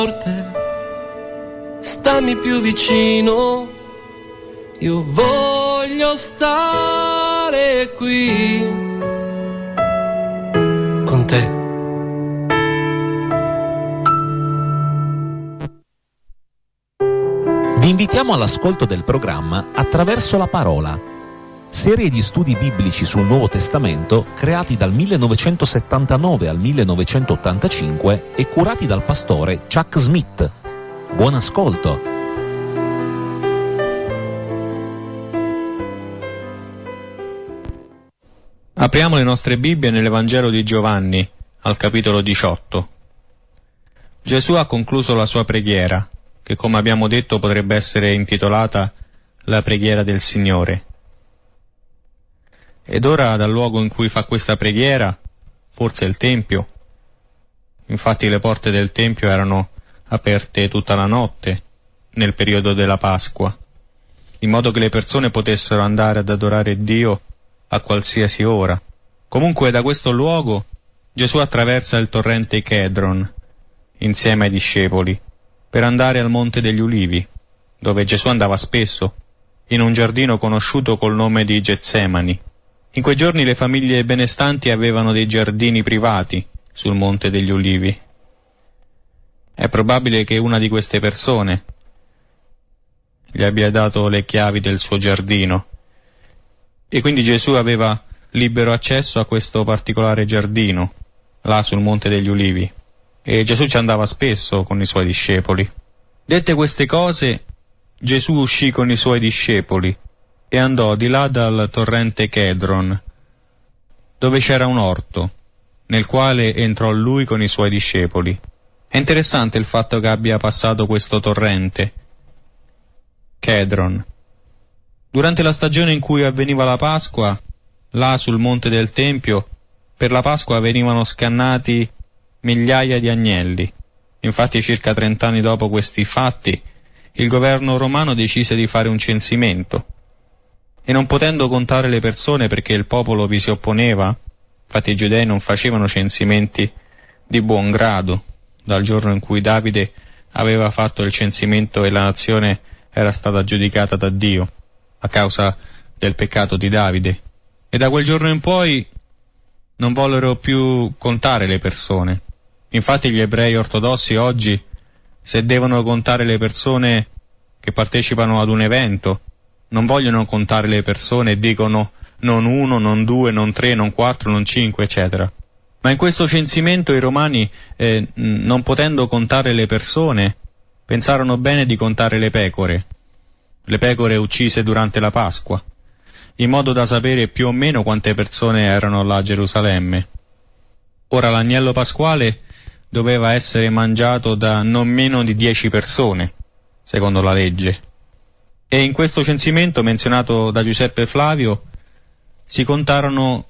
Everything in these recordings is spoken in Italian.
Stammi più vicino, io voglio stare qui con te. Vi invitiamo all'ascolto del programma Attraverso la Parola, serie di studi biblici sul Nuovo Testamento creati dal 1979 al 1985 e curati dal pastore Chuck Smith. Buon ascolto! Apriamo le nostre Bibbie nell'Evangelo di Giovanni, al capitolo 18. Gesù ha concluso la sua preghiera, che come abbiamo detto potrebbe essere intitolata la preghiera del Signore. Ed ora dal luogo in cui fa questa preghiera, forse il Tempio, infatti le porte del Tempio erano aperte tutta la notte, nel periodo della Pasqua, in modo che le persone potessero andare ad adorare Dio a qualsiasi ora. Comunque da questo luogo Gesù attraversa il torrente Chedron, insieme ai discepoli, per andare al Monte degli Ulivi, dove Gesù andava spesso, in un giardino conosciuto col nome di Getsemani. In quei giorni le famiglie benestanti avevano dei giardini privati sul Monte degli Ulivi. È probabile che una di queste persone gli abbia dato le chiavi del suo giardino, e quindi Gesù aveva libero accesso a questo particolare giardino, là sul Monte degli Ulivi, e Gesù ci andava spesso con i suoi discepoli. Dette queste cose, Gesù uscì con i suoi discepoli e andò di là dal torrente Chedron, dove c'era un orto, nel quale entrò lui con i suoi discepoli. È interessante il fatto che abbia passato questo torrente, Chedron. Durante la stagione in cui avveniva la Pasqua, là sul monte del Tempio, per la Pasqua venivano scannati migliaia di agnelli. Infatti circa 30 anni dopo questi fatti, il governo romano decise di fare un censimento, e non potendo contare le persone perché il popolo vi si opponeva, infatti i giudei non facevano censimenti di buon grado, dal giorno in cui Davide aveva fatto il censimento e la nazione era stata giudicata da Dio a causa del peccato di Davide, e da quel giorno in poi non vollero più contare le persone. Infatti gli ebrei ortodossi oggi, se devono contare le persone che partecipano ad un evento, non vogliono contare le persone e dicono non 1, non 2, non 3, non 4, non 5, eccetera. Ma in questo censimento i romani, non potendo contare le persone, pensarono bene di contare le pecore uccise durante la Pasqua, in modo da sapere più o meno quante persone erano là a Gerusalemme. Ora l'agnello pasquale doveva essere mangiato da non meno di 10 persone, secondo la legge. E in questo censimento menzionato da Giuseppe Flavio si contarono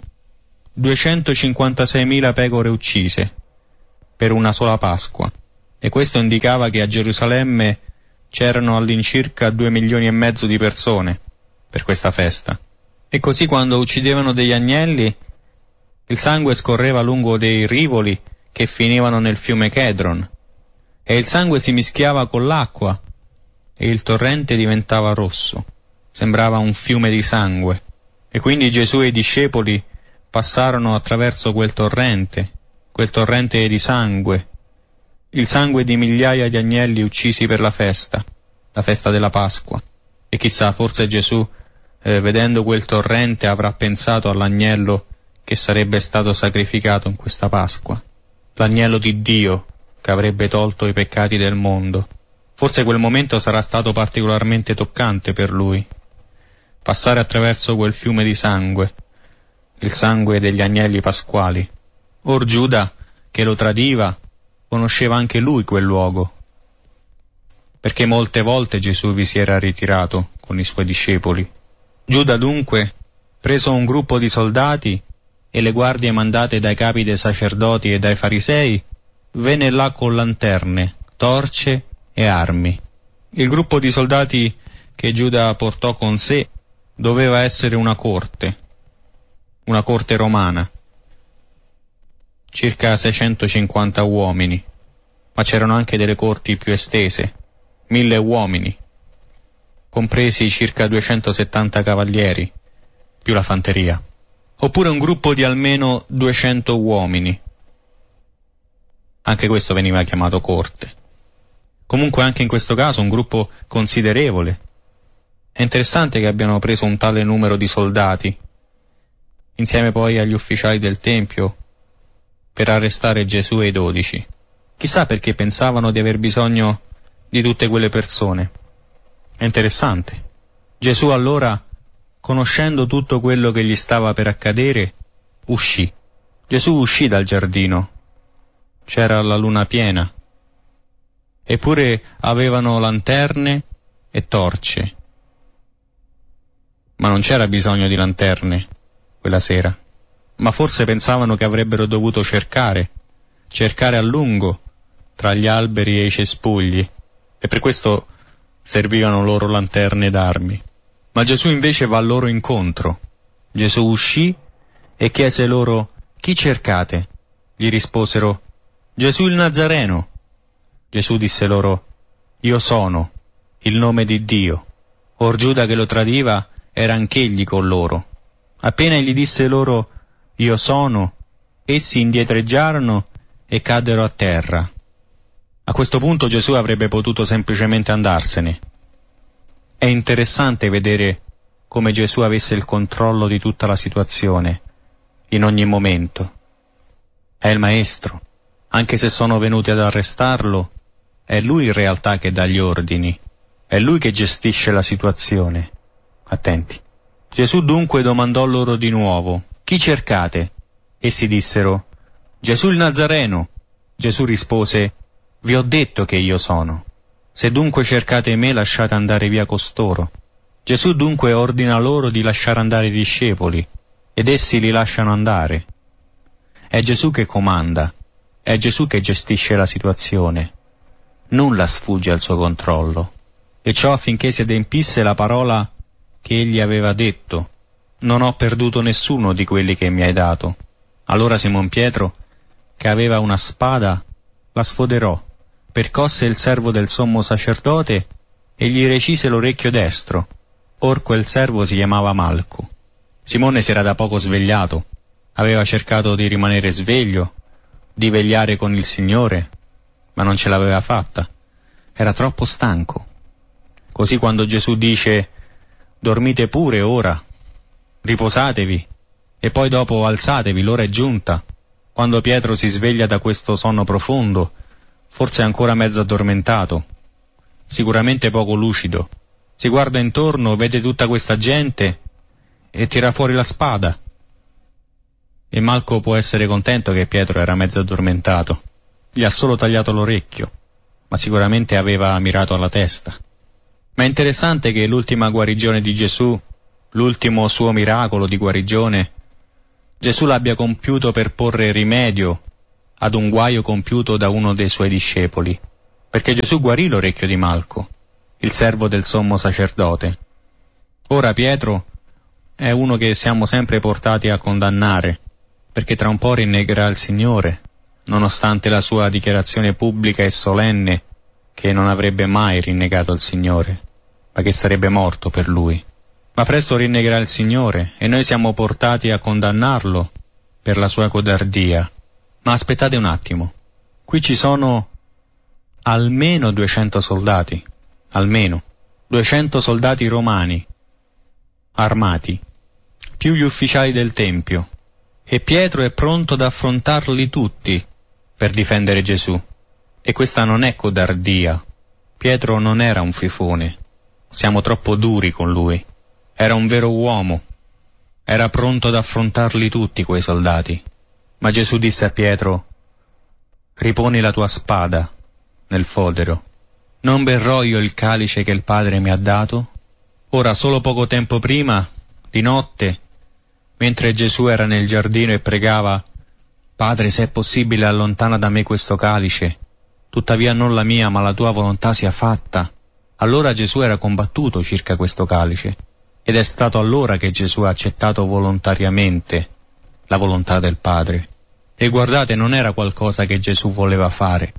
256.000 pecore uccise per una sola Pasqua, e questo indicava che a Gerusalemme c'erano all'incirca 2,5 milioni di persone per questa festa. E così quando uccidevano degli agnelli, il sangue scorreva lungo dei rivoli che finivano nel fiume Chedron, e il sangue si mischiava con l'acqua, e il torrente diventava rosso, sembrava un fiume di sangue. E quindi Gesù e i discepoli passarono attraverso quel torrente di sangue, il sangue di migliaia di agnelli uccisi per la festa della Pasqua. E chissà, forse Gesù, vedendo quel torrente, avrà pensato all'agnello che sarebbe stato sacrificato in questa Pasqua, l'agnello di Dio che avrebbe tolto i peccati del mondo. Forse quel momento sarà stato particolarmente toccante per lui, passare attraverso quel fiume di sangue, il sangue degli agnelli pasquali. Or Giuda, che lo tradiva, conosceva anche lui quel luogo, perché molte volte Gesù vi si era ritirato con i suoi discepoli. Giuda dunque, preso un gruppo di soldati e le guardie mandate dai capi dei sacerdoti e dai farisei, venne là con lanterne, torce e armi. Il gruppo di soldati che Giuda portò con sé doveva essere una corte romana, circa 650 uomini. ma c'erano anche delle corti più estese, 1000 uomini, compresi circa 270 cavalieri, più la fanteria, oppure un gruppo di almeno 200 uomini. Anche questo veniva chiamato corte. Comunque anche in questo caso un gruppo considerevole. È interessante che abbiano preso un tale numero di soldati, insieme poi agli ufficiali del Tempio, per arrestare Gesù e i 12. Chissà perché pensavano di aver bisogno di tutte quelle persone. È interessante. Gesù allora, conoscendo tutto quello che gli stava per accadere, uscì. Gesù uscì dal giardino. C'era la luna piena. Eppure avevano lanterne e torce. Ma non c'era bisogno di lanterne quella sera. Ma forse pensavano che avrebbero dovuto cercare a lungo tra gli alberi e i cespugli, e per questo servivano loro lanterne d'armi. Ma Gesù invece va loro incontro. Gesù uscì e chiese loro: «Chi cercate?» Gli risposero: «Gesù il Nazareno». Gesù disse loro: «Io sono, il nome di Dio». Or Giuda che lo tradiva era anch'egli con loro. Appena egli disse loro: «Io sono», essi indietreggiarono e caddero a terra. A questo punto Gesù avrebbe potuto semplicemente andarsene. È interessante vedere come Gesù avesse il controllo di tutta la situazione, in ogni momento. È il Maestro. Anche se sono venuti ad arrestarlo, è Lui in realtà che dà gli ordini. È Lui che gestisce la situazione. Attenti. Gesù dunque domandò loro di nuovo: «Chi cercate?» Essi dissero: «Gesù il Nazareno». Gesù rispose: «Vi ho detto che io sono. Se dunque cercate me, lasciate andare via costoro». Gesù dunque ordina loro di lasciare andare i discepoli, ed essi li lasciano andare. È Gesù che comanda, è Gesù che gestisce la situazione. Nulla sfugge al suo controllo. E ciò affinché si adempisse la parola che egli aveva detto: «Non ho perduto nessuno di quelli che mi hai dato». Allora Simon Pietro, che aveva una spada, la sfoderò, percosse il servo del sommo sacerdote e gli recise l'orecchio destro. Or quel servo si chiamava Malco. Simone si era da poco svegliato, aveva cercato di rimanere sveglio, di vegliare con il Signore, ma non ce l'aveva fatta. Era troppo stanco. Così quando Gesù dice: «Dormite pure ora, riposatevi, e poi dopo alzatevi, l'ora è giunta», quando Pietro si sveglia da questo sonno profondo, forse ancora mezzo addormentato, sicuramente poco lucido, si guarda intorno, vede tutta questa gente e tira fuori la spada. E Malco può essere contento che Pietro era mezzo addormentato. Gli ha solo tagliato l'orecchio, ma sicuramente aveva mirato alla testa. Ma è interessante che l'ultima guarigione di Gesù, l'ultimo suo miracolo di guarigione, Gesù l'abbia compiuto per porre rimedio ad un guaio compiuto da uno dei suoi discepoli, perché Gesù guarì l'orecchio di Malco, il servo del sommo sacerdote. Ora Pietro è uno che siamo sempre portati a condannare, perché tra un po' rinnegherà il Signore, nonostante la sua dichiarazione pubblica e solenne che non avrebbe mai rinnegato il Signore, ma che sarebbe morto per Lui. Ma presto rinnegherà il Signore e noi siamo portati a condannarlo per la sua codardia. Ma aspettate un attimo, qui ci sono almeno 200 soldati, almeno 200 soldati romani, armati, più gli ufficiali del Tempio, e Pietro è pronto ad affrontarli tutti per difendere Gesù. E questa non è codardia. Pietro non era un fifone, siamo troppo duri con lui. Era un vero uomo, era pronto ad affrontarli tutti quei soldati. Ma Gesù disse a Pietro: «Riponi la tua spada nel fodero. Non berrò io il calice che il Padre mi ha dato?» Ora, solo poco tempo prima, di notte, mentre Gesù era nel giardino e pregava: «Padre, se è possibile, allontana da me questo calice, tuttavia non la mia, ma la tua volontà sia fatta». Allora Gesù era combattuto circa questo calice, ed è stato allora che Gesù ha accettato volontariamente la volontà del Padre. E guardate, non era qualcosa che Gesù voleva fare,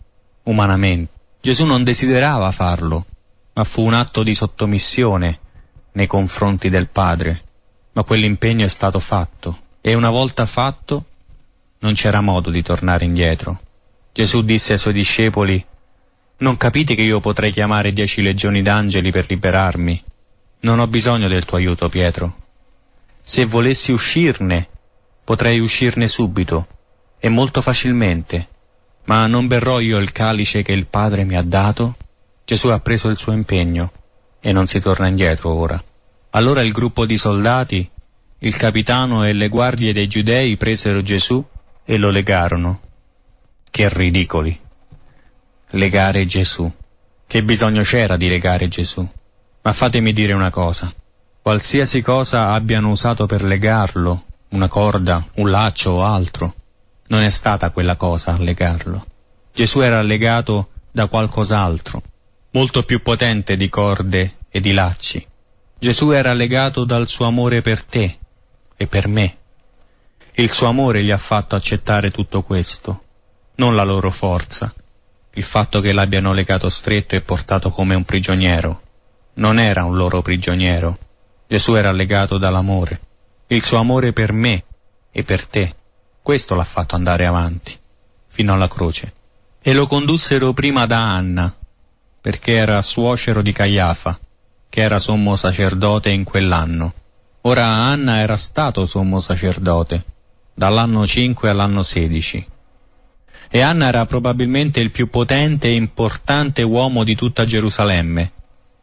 umanamente. Gesù non desiderava farlo, ma fu un atto di sottomissione nei confronti del Padre. Ma quell'impegno è stato fatto, e una volta fatto non c'era modo di tornare indietro. Gesù disse ai suoi discepoli: «Non capite che io potrei chiamare 10 legioni d'angeli per liberarmi? Non ho bisogno del tuo aiuto, Pietro. Se volessi uscirne, potrei uscirne subito, e molto facilmente. Ma non berrò io il calice che il Padre mi ha dato?» Gesù ha preso il suo impegno, e non si torna indietro ora. Allora il gruppo di soldati, il capitano e le guardie dei giudei presero Gesù e lo legarono. Che ridicoli! Legare Gesù. Che bisogno c'era di legare Gesù? Ma fatemi dire una cosa. Qualsiasi cosa abbiano usato per legarlo, una corda, un laccio o altro, non è stata quella cosa a legarlo. Gesù era legato da qualcos'altro, molto più potente di corde e di lacci. Gesù era legato dal suo amore per te e per me. Il suo amore gli ha fatto accettare tutto questo, non la loro forza, il fatto che l'abbiano legato stretto e portato come un prigioniero. Non era un loro prigioniero. Gesù era legato dall'amore, il suo amore per me e per te. Questo l'ha fatto andare avanti, fino alla croce. E lo condussero prima da Anna, perché era suocero di Caiafa, che era sommo sacerdote in quell'anno. Ora Anna era stato sommo sacerdote, dall'anno 5 all'anno 16. E Anna era probabilmente il più potente e importante uomo di tutta Gerusalemme.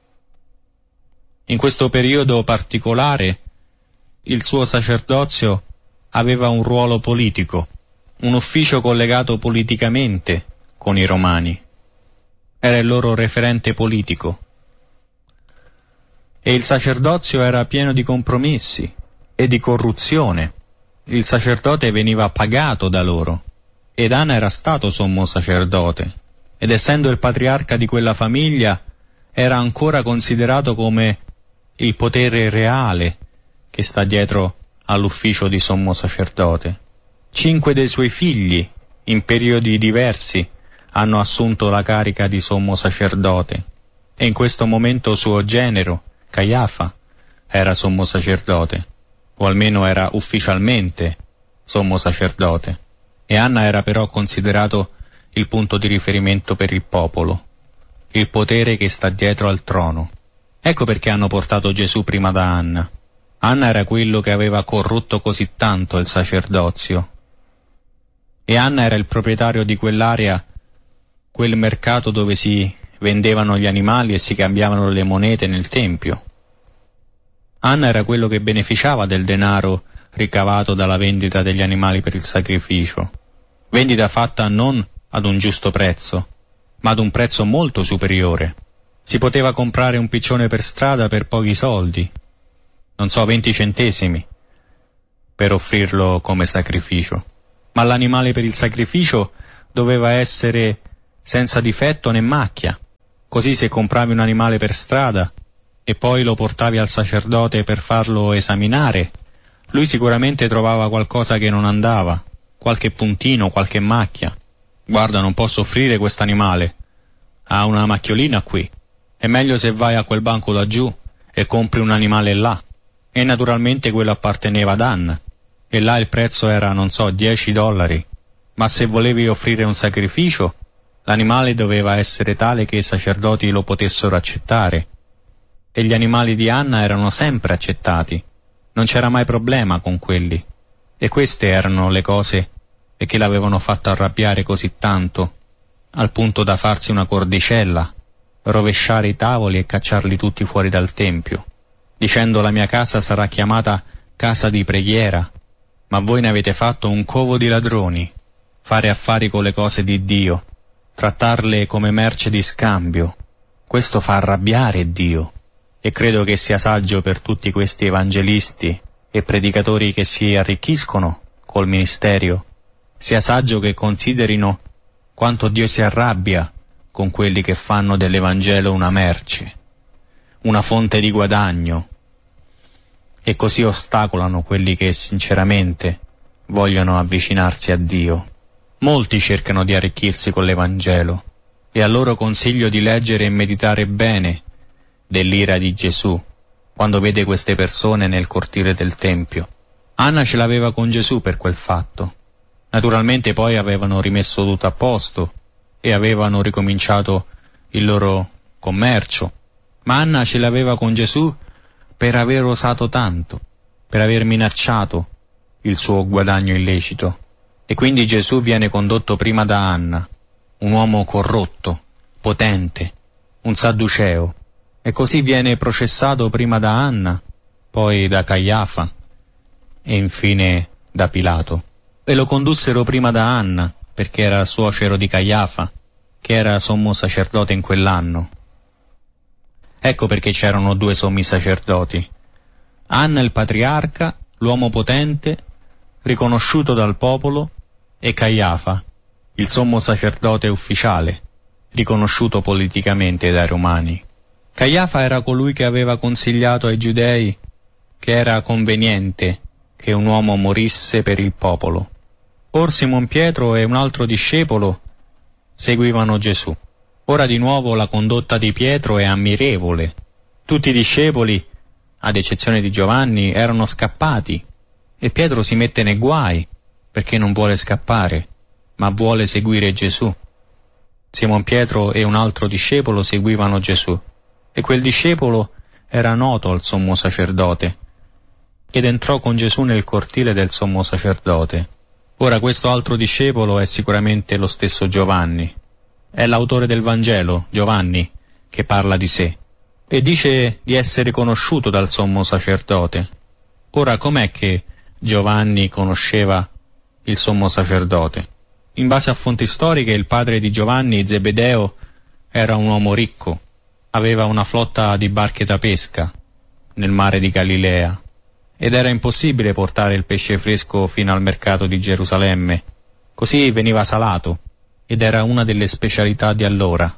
In questo periodo particolare, il suo sacerdozio aveva un ruolo politico, un ufficio collegato politicamente con i Romani. Era il loro referente politico. E il sacerdozio era pieno di compromessi e di corruzione. Il sacerdote veniva pagato da loro. Ed Anna era stato sommo sacerdote, ed essendo il patriarca di quella famiglia, era ancora considerato come il potere reale che sta dietro all'ufficio di sommo sacerdote. 5 dei suoi figli, in periodi diversi, hanno assunto la carica di sommo sacerdote, e in questo momento suo genero, Caiafa, era sommo sacerdote, o almeno era ufficialmente sommo sacerdote. E Anna era però considerato il punto di riferimento per il popolo, il potere che sta dietro al trono. Ecco perché hanno portato Gesù prima da Anna. Anna era quello che aveva corrotto così tanto il sacerdozio. E Anna era il proprietario di quell'area, quel mercato dove si vendevano gli animali e si cambiavano le monete nel tempio. Anna era quello che beneficiava del denaro ricavato dalla vendita degli animali per il sacrificio. Vendita fatta non ad un giusto prezzo, ma ad un prezzo molto superiore. Si poteva comprare un piccione per strada per pochi soldi, non so, 20 centesimi, per offrirlo come sacrificio. Ma l'animale per il sacrificio doveva essere senza difetto né macchia. Così se compravi un animale per strada e poi lo portavi al sacerdote per farlo esaminare, lui sicuramente trovava qualcosa che non andava, qualche puntino, qualche macchia. Guarda, non posso offrire quest'animale, ha una macchiolina qui. È meglio se vai a quel banco laggiù e compri un animale là. E naturalmente quello apparteneva ad Anna, e là il prezzo era, non so, $10. Ma se volevi offrire un sacrificio, l'animale doveva essere tale che i sacerdoti lo potessero accettare. E gli animali di Anna erano sempre accettati. Non c'era mai problema con quelli. E queste erano le cose che l'avevano fatto arrabbiare così tanto, al punto da farsi una cordicella, rovesciare i tavoli e cacciarli tutti fuori dal tempio, dicendo: la mia casa sarà chiamata casa di preghiera, ma voi ne avete fatto un covo di ladroni. Fare affari con le cose di Dio, trattarle come merce di scambio, questo fa arrabbiare Dio. E credo che sia saggio per tutti questi evangelisti e predicatori che si arricchiscono col ministero, sia saggio che considerino quanto Dio si arrabbia con quelli che fanno dell'Evangelo una merce, una fonte di guadagno, e così ostacolano quelli che sinceramente vogliono avvicinarsi a Dio. Molti cercano di arricchirsi con l'Evangelo, e a loro consiglio di leggere e meditare bene dell'ira di Gesù quando vede queste persone nel cortile del Tempio. Anna ce l'aveva con Gesù per quel fatto. Naturalmente poi avevano rimesso tutto a posto e avevano ricominciato il loro commercio, ma Anna ce l'aveva con Gesù per aver osato tanto, per aver minacciato il suo guadagno illecito. E quindi Gesù viene condotto prima da Anna, un uomo corrotto, potente, un sadduceo, e così viene processato prima da Anna, poi da Caiafa e infine da Pilato. E lo condussero prima da Anna, perché era suocero di Caiafa, che era sommo sacerdote in quell'anno. Ecco perché c'erano due sommi sacerdoti: Anna il patriarca, l'uomo potente, riconosciuto dal popolo, e Caiafa, il sommo sacerdote ufficiale, riconosciuto politicamente dai romani. Caiafa era colui che aveva consigliato ai giudei che era conveniente che un uomo morisse per il popolo. Or Simon Pietro e un altro discepolo seguivano Gesù. Ora di nuovo la condotta di Pietro è ammirevole. Tutti i discepoli, ad eccezione di Giovanni, erano scappati e Pietro si mette nei guai perché non vuole scappare, ma vuole seguire Gesù. Simon Pietro e un altro discepolo seguivano Gesù, e quel discepolo era noto al sommo sacerdote ed entrò con Gesù nel cortile del sommo sacerdote. Ora questo altro discepolo è sicuramente lo stesso Giovanni. È l'autore del Vangelo, Giovanni, che parla di sé e dice di essere conosciuto dal sommo sacerdote. Ora com'è che Giovanni conosceva il sommo sacerdote? In base a fonti storiche, il padre di Giovanni, Zebedeo, era un uomo ricco, aveva una flotta di barche da pesca nel mare di Galilea ed era impossibile portare il pesce fresco fino al mercato di Gerusalemme, così veniva salato ed era una delle specialità di allora.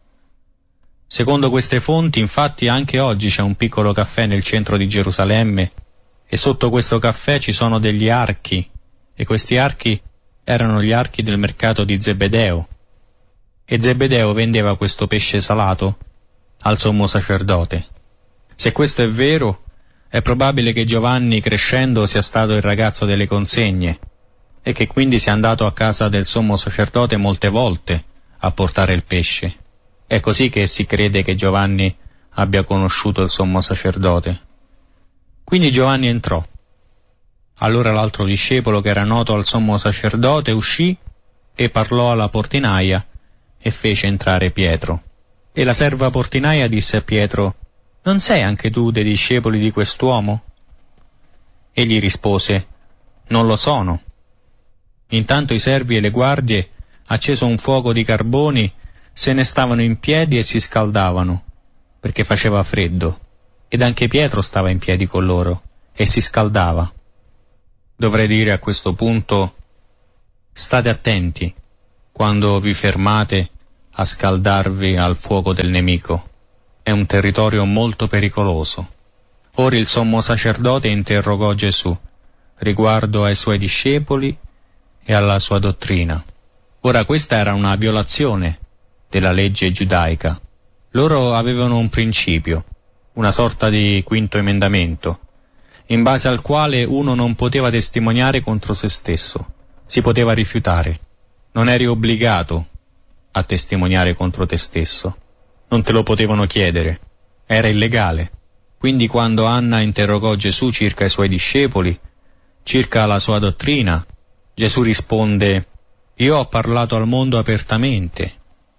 Secondo queste fonti, infatti, anche oggi c'è un piccolo caffè nel centro di Gerusalemme e sotto questo caffè ci sono degli archi, e questi archi erano gli archi del mercato di Zebedeo, e Zebedeo vendeva questo pesce salato al sommo sacerdote. Se questo è vero, è probabile che Giovanni, crescendo, sia stato il ragazzo delle consegne e che quindi sia andato a casa del sommo sacerdote molte volte a portare il pesce. È così che si crede che Giovanni abbia conosciuto il sommo sacerdote. Quindi Giovanni entrò. Allora l'altro discepolo, che era noto al sommo sacerdote, uscì e parlò alla portinaia e fece entrare Pietro. E la serva portinaia disse a Pietro: «Non sei anche tu dei discepoli di quest'uomo?» Egli rispose: «Non lo sono». Intanto i servi e le guardie, acceso un fuoco di carboni, se ne stavano in piedi e si scaldavano, perché faceva freddo, ed anche Pietro stava in piedi con loro e si scaldava. Dovrei dire a questo punto: state attenti quando vi fermate a scaldarvi al fuoco del nemico. È un territorio molto pericoloso. Ora il sommo sacerdote interrogò Gesù riguardo ai suoi discepoli e alla sua dottrina. Ora questa era una violazione della legge giudaica. Loro avevano un principio, una sorta di quinto emendamento, in base al quale uno non poteva testimoniare contro se stesso, si poteva rifiutare. Non eri obbligato a testimoniare contro te stesso, non te lo potevano chiedere, era illegale. Quindi quando Anna interrogò Gesù circa i suoi discepoli, circa la sua dottrina, Gesù risponde: «Io ho parlato al mondo apertamente.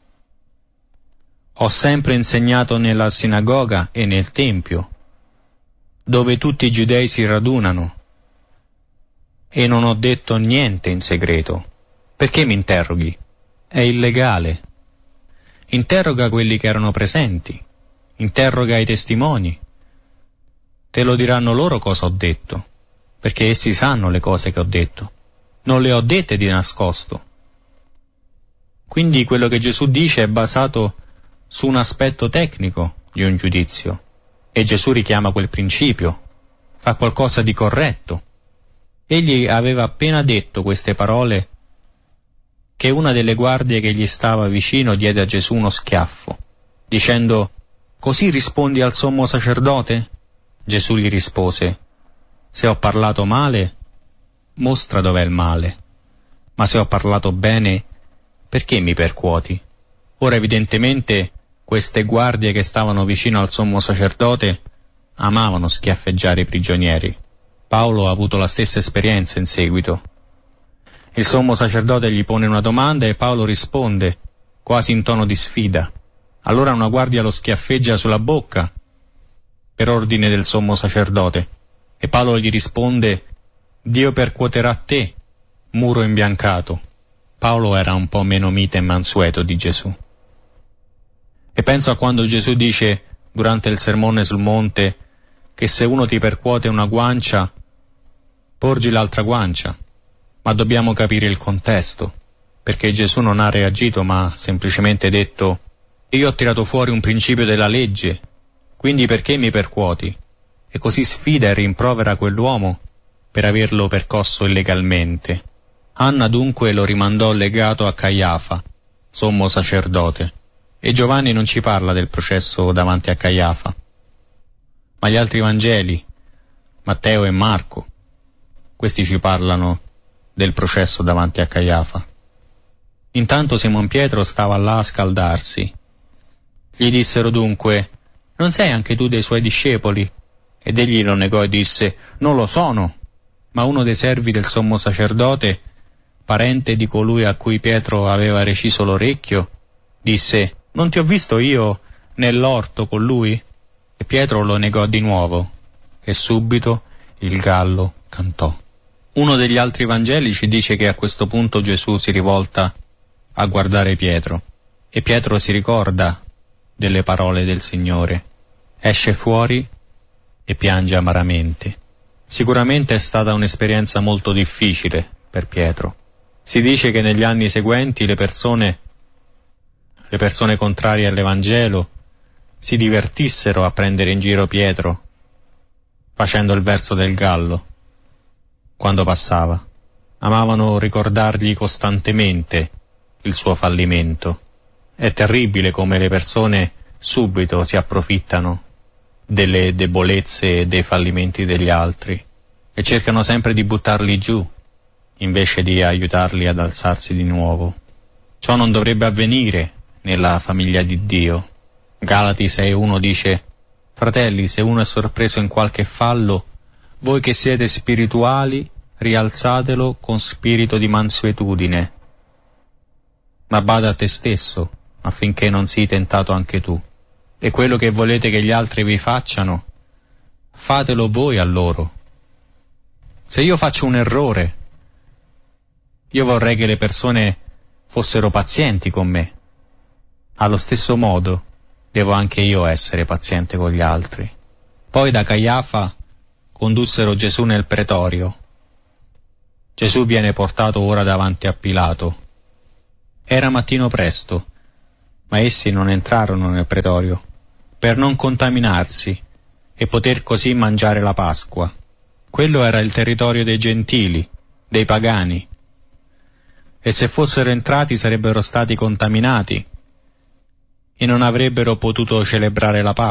Ho sempre insegnato nella sinagoga e nel tempio, dove tutti i giudei si radunano, e non ho detto niente in segreto. Perché mi interroghi? È illegale. Interroga quelli che erano presenti, interroga i testimoni. Te lo diranno loro cosa ho detto, perché essi sanno le cose che ho detto. Non le ho dette di nascosto». Quindi quello che Gesù dice è basato su un aspetto tecnico di un giudizio, e Gesù richiama quel principio, fa qualcosa di corretto. Egli aveva appena detto queste parole che una delle guardie che gli stava vicino diede a Gesù uno schiaffo, dicendo: «Così rispondi al sommo sacerdote?» Gesù gli rispose: «Se ho parlato male, mostra dov'è il male, ma se ho parlato bene, perché mi percuoti?» Ora evidentemente queste guardie che stavano vicino al sommo sacerdote amavano schiaffeggiare i prigionieri. Paolo ha avuto la stessa esperienza in seguito. Il sommo sacerdote gli pone una domanda e Paolo risponde, quasi in tono di sfida. Allora una guardia lo schiaffeggia sulla bocca, per ordine del sommo sacerdote, e Paolo gli risponde: «Dio percuoterà te, muro imbiancato». Paolo era un po' meno mite e mansueto di Gesù. E penso a quando Gesù dice, durante il sermone sul monte, che se uno ti percuote una guancia, porgi l'altra guancia. Ma dobbiamo capire il contesto, perché Gesù non ha reagito, ma ha semplicemente detto: «Io ho tirato fuori un principio della legge, quindi perché mi percuoti?» E così sfida e rimprovera quell'uomo per averlo percosso illegalmente. Anna dunque lo rimandò legato a Caiafa, sommo sacerdote, e Giovanni non ci parla del processo davanti a Caiafa. Ma gli altri Vangeli, Matteo e Marco, questi ci parlano del processo davanti a Caiafa. Intanto Simon Pietro stava là a scaldarsi. Gli dissero dunque: «Non sei anche tu dei suoi discepoli?» Ed egli lo negò e disse: «Non lo sono». Ma uno dei servi del sommo sacerdote, parente di colui a cui Pietro aveva reciso l'orecchio, disse: «Non ti ho visto io nell'orto con lui?» E Pietro lo negò di nuovo, e subito il gallo cantò. Uno degli altri Vangeli ci dice che a questo punto Gesù si rivolta a guardare Pietro, e Pietro si ricorda delle parole del Signore, esce fuori e piange amaramente. Sicuramente è stata un'esperienza molto difficile per Pietro. Si dice che negli anni seguenti le persone contrarie all'Evangelo si divertissero a prendere in giro Pietro, facendo il verso del gallo quando passava. Amavano ricordargli costantemente il suo fallimento. È terribile come le persone subito si approfittano delle debolezze e dei fallimenti degli altri e cercano sempre di buttarli giù invece di aiutarli ad alzarsi di nuovo. Ciò non dovrebbe avvenire nella famiglia di Dio. Galati 6:1 dice: «Fratelli, se uno è sorpreso in qualche fallo, voi che siete spirituali, rialzatelo con spirito di mansuetudine. Ma bada a te stesso, affinché non sii tentato anche tu. E quello che volete che gli altri vi facciano, fatelo voi a loro. Se io faccio un errore, io vorrei che le persone fossero pazienti con me. Allo stesso modo, devo anche io essere paziente con gli altri». Poi da Caiafa condussero Gesù nel pretorio. Gesù viene portato ora davanti a Pilato. Era mattino presto, ma essi non entrarono nel pretorio, per non contaminarsi e poter così mangiare la Pasqua. Quello era il territorio dei gentili, dei pagani, e se fossero entrati sarebbero stati contaminati e non avrebbero potuto celebrare la Pasqua.